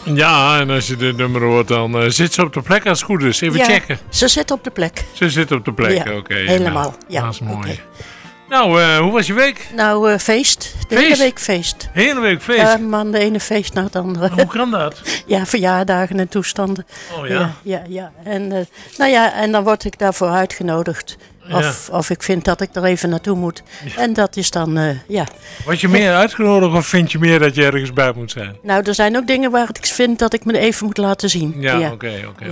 Ja, en als je dit nummer hoort, dan zit ze op de plek als het goed is. Even checken. Ze zit op de plek. Ze zit op de plek, Ja, oké. helemaal. Nou, Ja, dat is mooi. oké. Nou, hoe was je week? Nou, feest. De hele week feest. Hele week feest? Man, de ene feest na het andere. Hoe kan dat? Ja, verjaardagen en toestanden. Oh ja? Ja. En, en dan word ik daarvoor uitgenodigd. Of ik vind dat ik er even naartoe moet. Ja. En dat is dan, Word je meer uitgenodigd of vind je meer dat je ergens bij moet zijn? Nou, er zijn ook dingen waar ik vind dat ik me even moet laten zien. Ja, oké.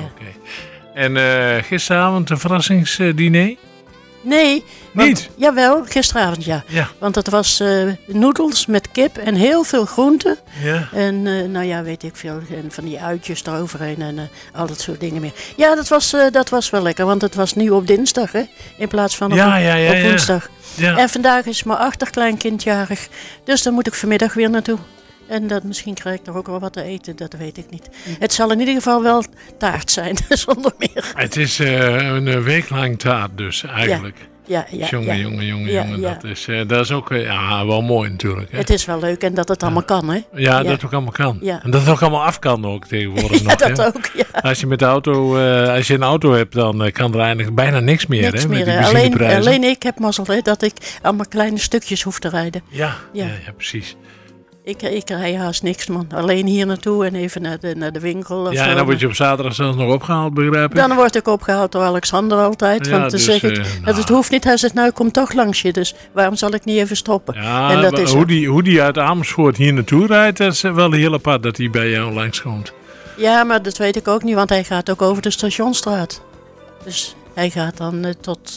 En gisteravond een verrassingsdiner? Nee. Niet? Jawel, gisteravond ja. Want het was noedels met kip en heel veel groenten. Ja. En weet ik veel. En van die uitjes eroverheen en al dat soort dingen meer. Ja, dat was wel lekker. Want het was nu op dinsdag, hè. In plaats van op woensdag. Ja. En vandaag is mijn achterkleinkind jarig. Dus daar moet ik vanmiddag weer naartoe. En misschien krijg ik er ook wel wat te eten, dat weet ik niet. Het zal in ieder geval wel taart zijn, zonder meer. Het is een week lang taart dus, eigenlijk. Ja. Jongen. Dat is ook wel mooi natuurlijk. Hè? Het is wel leuk en dat het allemaal kan, hè? Ja, dat het ook allemaal kan. Ja. En dat het ook allemaal af kan ook tegenwoordig nog. Dat hè? ook, ja. Als je met de auto, als je een auto hebt, dan kan er eigenlijk bijna niks meer. Niks hè, meer, met die benzineprijzen. alleen ik heb mazzel, hè, dat ik allemaal kleine stukjes hoef te rijden. Ja, precies. Ik rij haast niks, man. Alleen hier naartoe en even naar de winkel. Ja, en dan word je op zaterdag zelfs nog opgehaald, begrijp ik? Dan word ik opgehaald door Alexander altijd. Want dan zeg ik, het hoeft niet. Hij zegt, nou, ik kom toch langs je. Dus waarom zal ik niet even stoppen? Ja, en dat is hoe die uit Amersfoort hier naartoe rijdt, dat is wel heel apart dat hij bij jou langskomt. Ja, maar dat weet ik ook niet, want hij gaat ook over de Stationstraat. Dus hij gaat dan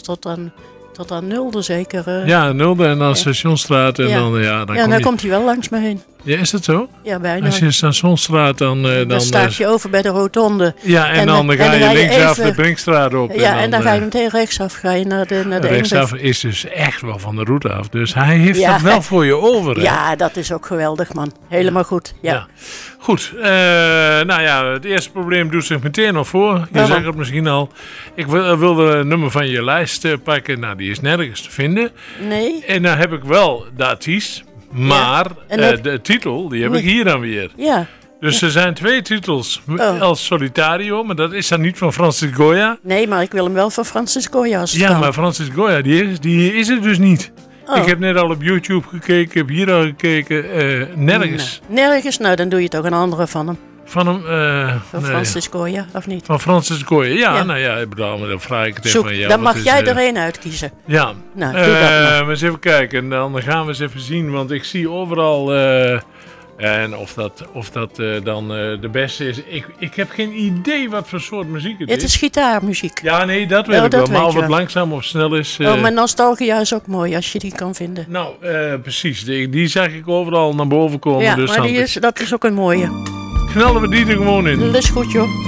tot aan Nulde zeker. Ja, Nulde en dan Stationstraat. En dan komt hij wel langs me heen. Ja, is dat zo? Ja, bijna. Als je Stationstraat dan staat je over bij de rotonde. Ja, en dan ga je linksaf de Brinkstraat op. Ja, en dan ga je meteen rechtsaf. Ga je naar de rechtsaf is dus echt wel van de route af. Dus hij heeft dat wel voor je over. Hè? Ja, dat is ook geweldig, man. Helemaal goed. Ja. Goed, het eerste probleem doet zich meteen al voor. Je zegt het misschien al. Ik wilde een nummer van je lijst pakken. Nou, die is nergens te vinden. Nee. En dan heb ik wel de artiest. Maar de titel, die heb ik hier dan weer. Ja. Dus er zijn 2 titels. El Solitario, maar dat is dan niet van Francis Goya. Nee, maar ik wil hem wel van Francis Goya. Maar Francis Goya, die is er dus niet. Ik heb net al op YouTube gekeken, ik heb hier al gekeken. Nergens. Nergens? Nou, dan doe je toch een andere van hem. Van hem? Van Francis Goya, of niet? Van Francis Goya, ja. Nou ja, ik bedoel, dan vraag ik het even van jou. Dan mag jij er een uitkiezen. Ja. Nou, doe dat maar. Eens even kijken, dan gaan we eens even zien, want ik zie overal... en of dat dan de beste is. Ik heb geen idee wat voor soort muziek het is. Het is gitaarmuziek. Ja, nee, dat weet ik wel. Maar of het langzaam of snel is... maar Nostalgia is ook mooi als je die kan vinden. Nou, precies. Die zag ik overal naar boven komen. Ja, dus maar dat is ook een mooie. Knallen we die er gewoon in. Dat is goed, joh.